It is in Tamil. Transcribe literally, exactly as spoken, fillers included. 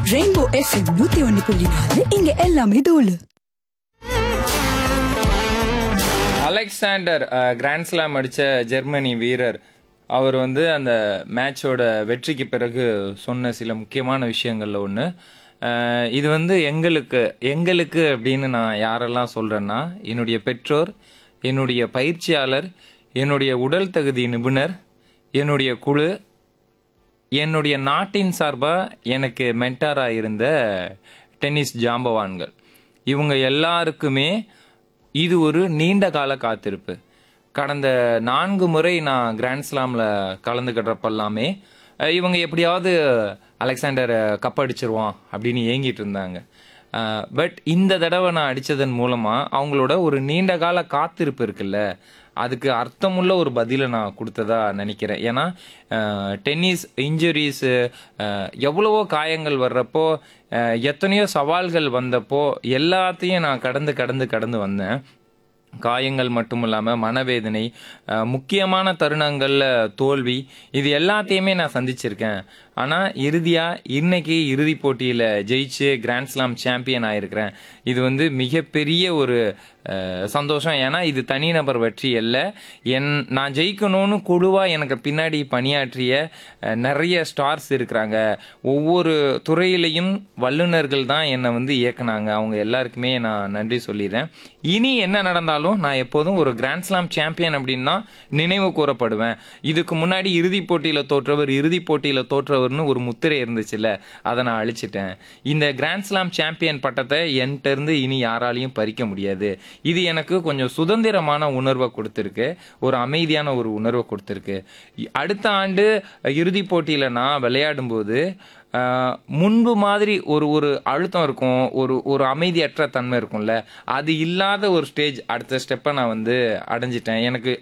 ரெயின்போ எஃப்எம் நூத்தி ஒன்னு புள்ளி நாலு இங்க எல்லாமே தோலு. அலெக்சாண்டர் கிராண்ட் ஸ்லாம் அடித்த ஜெர்மனி வீரர் அவர் வந்து அந்த மேட்சோட வெற்றிக்கு பிறகு சொன்ன சில முக்கியமான விஷயங்களில் ஒன்று, இது வந்து எங்களுக்கு எங்களுக்கு அப்படின்னு நான் யாரெல்லாம் சொல்கிறேன்னா, என்னுடைய பெற்றோர், என்னுடைய பயிற்சியாளர், என்னுடைய உடல் தகுதி நிபுணர், என்னுடைய குழு, என்னுடைய நாட்டின் சார்பாக எனக்கு மென்டாராக இருந்த டென்னிஸ் ஜாம்பவான்கள், இவங்க எல்லாருக்குமே இது ஒரு நீண்ட கால காத்திருப்பு. கடந்த நான்கு முறை நான் கிராண்ட் ஸ்லாமில் கலந்துக்கிட்டப்பெல்லாமே இவங்க எப்படியாவது அலெக்சாண்டர் கப் அடிச்சிருவான் அப்படின்னு ஏங்கிட்டு இருந்தாங்க. பட் இந்த தடவை நான் அடித்ததன் மூலமாக அவங்களோட ஒரு நீண்ட கால காத்திருப்பு இருக்குல்ல, அதுக்கு அர்த்தமுள்ள ஒரு பதிலை நான் கொடுத்ததா நினைக்கிறேன். ஏன்னா டென்னிஸ் இன்ஜுரிஸு, எவ்வளவோ காயங்கள் வர்றப்போ, எத்தனையோ சவால்கள் வந்தப்போ எல்லாத்தையும் நான் கடந்து கடந்து கடந்து வந்தேன். காயங்கள் மட்டும் இல்லாமல் மனவேதனை, முக்கியமான தருணங்களில் தோல்வி, இது எல்லாத்தையுமே நான் சந்திச்சிருக்கேன். ஆனால் இறுதியாக இன்னைக்கு இறுதி போட்டியில் ஜெயிச்சு கிராண்ட் ஸ்லாம் சாம்பியன் ஆகிருக்கிறேன். இது வந்து மிகப்பெரிய ஒரு சந்தோஷம். ஏன்னா இது தனிநபர் வெற்றி அல்ல, என் நான் ஜெயிக்கணும்னு குழுவாக எனக்கு பின்னாடி பணியாற்றிய நிறைய ஸ்டார்ஸ் இருக்கிறாங்க. ஒவ்வொரு துறையிலையும் வல்லுநர்கள் தான் என்னை வந்து இயக்குனாங்க. அவங்க எல்லாருக்குமே நான் நன்றி சொல்லிடுறேன். இனி என்ன நடந்தாலும் நான் எப்போதும் ஒரு கிராண்ட் ஸ்லாம் சாம்பியன் அப்படின்னா நினைவு கூறப்படுவேன். இதுக்கு முன்னாடி இறுதிப் போட்டியில் தோற்றவர் இறுதிப் போட்டியில் தோற்றவர்னு ஒரு முத்திரை இருந்துச்சுல்ல, அதை நான் அழிச்சிட்டேன். இந்த கிராண்ட் ஸ்லாம் சாம்பியன் பட்டத்தை என்கிட்ட இருந்து இனி யாராலையும் பறிக்க முடியாது. இது எனக்கு கொஞ்சம் சுதந்திரமான உணர்வை கொடுத்துருக்கு, ஒரு அமைதியான ஒரு உணர்வை கொடுத்துருக்கு. அடுத்த ஆண்டு இறுதிப் போட்டியில் நான் விளையாடும் போது முன்பு மாதிரி ஒரு ஒரு அழுத்தம் இருக்கும், ஒரு ஒரு அமைதியற்ற தன்மை இருக்கும்ல, அது இல்லாத ஒரு ஸ்டேஜ் அடுத்த ஸ்டெப்பை நான் வந்து அடைஞ்சிட்டேன். எனக்கு